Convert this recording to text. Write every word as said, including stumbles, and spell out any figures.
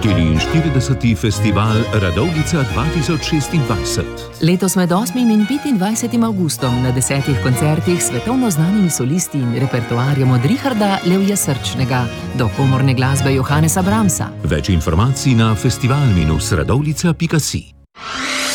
štiriinštirideseti festival Radovljica dva tisoč šestindvajset. Letos med osmim in petindvajsetim avgustom na desetih koncertih s svetovno znanimi solisti in repertoarjem od Richarda Levja Srčnega do komorne glasbe Johanesa Brahmsa. Več informacij na festival minus radovljica pika si.